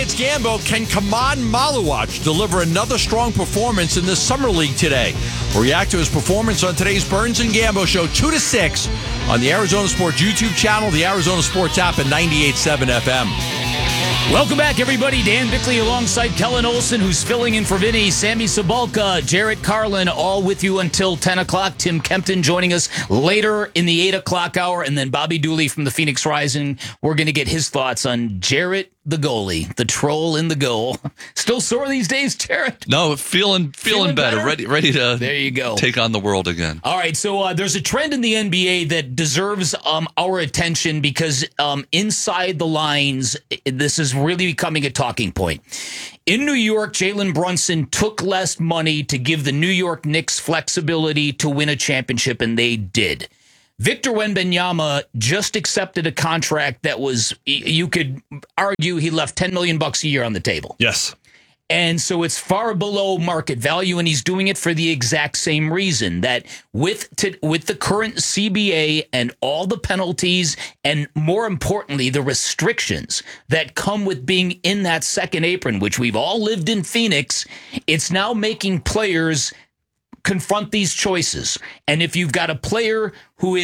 it's Gambo. Can Kaman Maluach deliver another strong performance in the Summer League today? We'll react to his performance on today's Burns and Gambo show, 2 to 6 on the Arizona Sports YouTube channel, the Arizona Sports app, and 98.7 FM. Welcome back, everybody. Dan Bickley alongside Kellen Olson, who's filling in for Vinny, Sammy Sabalka, Jarrett Carlin, all with you until 10 o'clock. Tim Kempton joining us later in the 8 o'clock hour, and then Bobby Dooley from the Phoenix Rising. We're going to get his thoughts on Jarrett, the goalie, the troll in the goal. Still sore these days, Jarrett? No, feeling better. Ready to there you go. Take on the world again. All right, so there's a trend in the NBA that deserves our attention because inside the lines, this is really becoming a talking point. In New York, Jalen Brunson took less money to give the New York Knicks flexibility to win a championship, and they did. Victor Wembanyama just accepted a contract that was, you could argue he left $10 million a year on the table. Yes. And so it's far below market value, and he's doing it for the exact same reason, that with the current CBA and all the penalties and, more importantly, the restrictions that come with being in that second apron, which we've all lived in Phoenix, it's now making players confront these choices. And if you've got a player who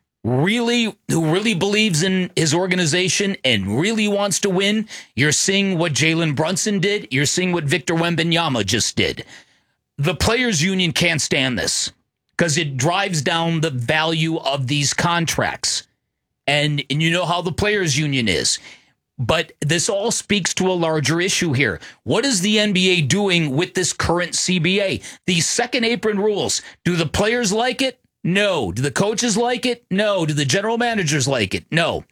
really believes in his organization and really wants to win, you're seeing what Jalen Brunson did. You're seeing what Victor Wembanyama just did. The players' union can't stand this because it drives down the value of these contracts. And you know how the players' union is. But this all speaks to a larger issue here. What is the NBA doing with this current CBA? These second apron rules, do the players like it? No. Do the coaches like it? No. Do the general managers like it? No.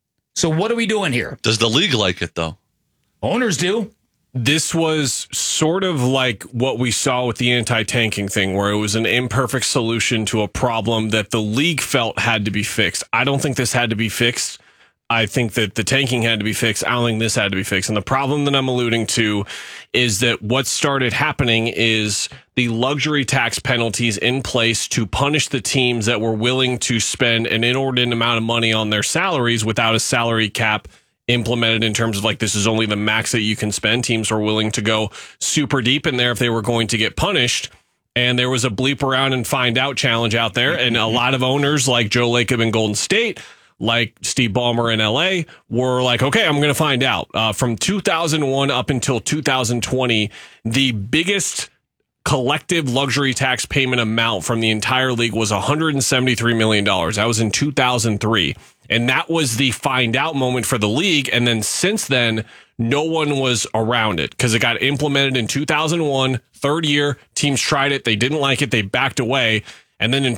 So what are we doing here? Does the league like it, though? Owners do. This was sort of like what we saw with the anti-tanking thing, where it was an imperfect solution to a problem that the league felt had to be fixed. I don't think this had to be fixed. I think that the tanking had to be fixed. I don't think this had to be fixed. And the problem that I'm alluding to is that what started happening is the luxury tax penalties in place to punish the teams that were willing to spend an inordinate amount of money on their salaries without a salary cap implemented in terms of like, this is only the max that you can spend. Teams were willing to go super deep in there if they were going to get punished. And there was a bleep around and find out challenge out there. And a lot of owners like Joe Lacob in Golden State, like Steve Ballmer in LA, were like, okay, I'm going to find out. From 2001 up until 2020, the biggest collective luxury tax payment amount from the entire league was $173 million. That was in 2003. And that was the find out moment for the league. And then since then, no one was around it because it got implemented in 2001, third year. Teams tried it. They didn't like it. They backed away. And then in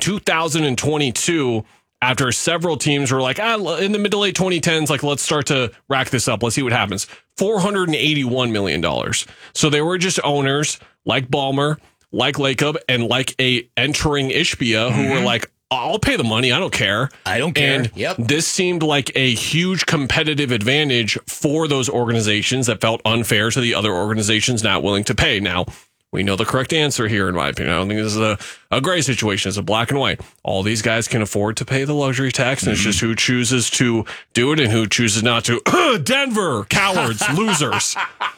2022, after several teams were like, in the mid to late 2010s, like, let's start to rack this up. Let's see what happens. $481 million. So they were just owners like Ballmer, like Lacob, and like a entering Ishbia who were like, I'll pay the money. I don't care. I don't care. And this seemed like a huge competitive advantage for those organizations that felt unfair to the other organizations not willing to pay. Now, we know the correct answer here, in my opinion. I don't think this is a gray situation. It's a black and white. All these guys can afford to pay the luxury tax, and it's just who chooses to do it and who chooses not to. Denver, cowards, losers.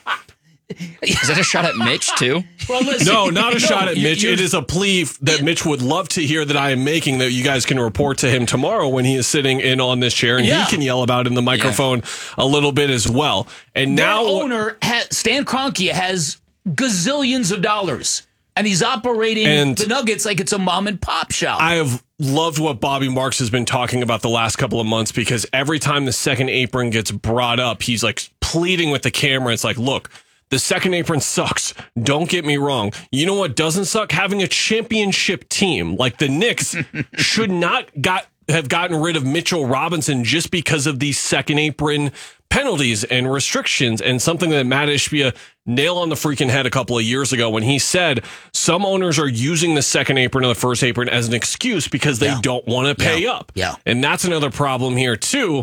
Is that a shot at Mitch, too? Well, listen, no, not a shot at Mitch. It is a plea that Mitch would love to hear that I am making that you guys can report to him tomorrow when he is sitting in on this chair, and he can yell about in the microphone a little bit as well. And their now owner, Stan Kroenke, has gazillions of dollars, and he's operating the Nuggets like it's a mom and pop shop. I have loved what Bobby Marks has been talking about the last couple of months, because every time the second apron gets brought up, he's like pleading with the camera. It's like, look, the second apron sucks. Don't get me wrong. You know what doesn't suck? Having a championship team like the Knicks should not have gotten rid of Mitchell Robinson just because of these second apron penalties and restrictions, and something that Matt Ishbia nailed on the freaking head a couple of years ago when he said some owners are using the second apron or the first apron as an excuse because they don't want to pay up. Yeah. And that's another problem here too,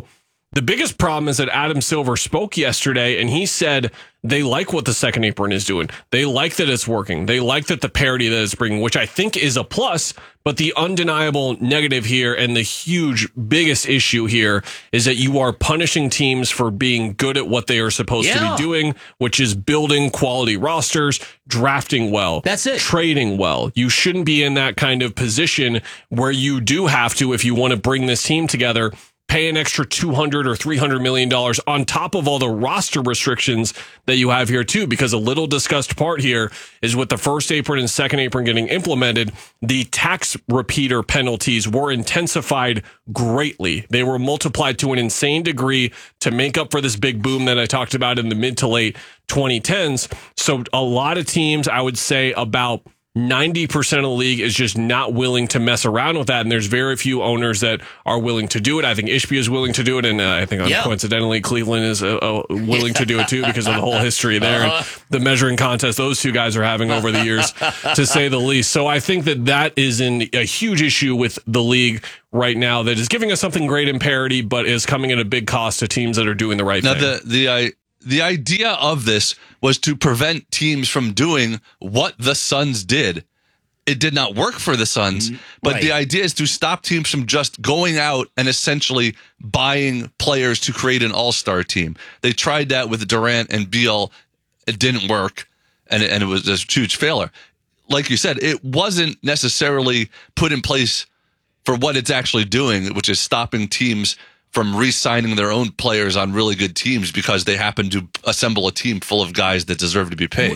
The biggest problem is that Adam Silver spoke yesterday and he said they like what the second apron is doing. They like that it's working. They like that the parity that it's bringing, which I think is a plus. But the undeniable negative here and the huge biggest issue here is that you are punishing teams for being good at what they are supposed to be doing, which is building quality rosters, drafting well. That's it. Trading well. You shouldn't be in that kind of position where you do have to, if you want to bring this team together, pay an extra $200 or $300 million on top of all the roster restrictions that you have here too, because a little discussed part here is with the first apron and second apron getting implemented, the tax repeater penalties were intensified greatly. They were multiplied to an insane degree to make up for this big boom that I talked about in the mid to late 2010s. So a lot of teams, I would say about 90% of the league is just not willing to mess around with that. And there's very few owners that are willing to do it. I think Ishbia is willing to do it. And I think coincidentally, Cleveland is willing to do it too because of the whole history there and the measuring contest those two guys are having over the years, to say the least. So I think that is a huge issue with the league right now that is giving us something great in parity, but is coming at a big cost to teams that are doing the right thing. Now, the idea of this was to prevent teams from doing what the Suns did. It did not work for the Suns, but the idea is to stop teams from just going out and essentially buying players to create an all-star team. They tried that with Durant and Beal. It didn't work, and it was a huge failure. Like you said, it wasn't necessarily put in place for what it's actually doing, which is stopping teams from re-signing their own players on really good teams because they happen to assemble a team full of guys that deserve to be paid.